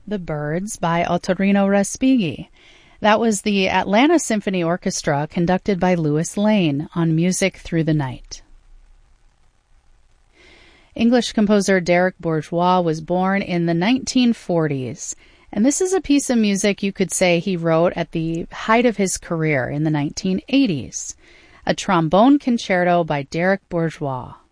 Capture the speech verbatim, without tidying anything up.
The Birds by Ottorino Respighi. That was the Atlanta Symphony Orchestra conducted by Louis Lane on Music Through the Night. English composer Derek Bourgeois was born in the nineteen forties, and this is a piece of music you could say he wrote at the height of his career in the nineteen eighties. A trombone concerto by Derek Bourgeois.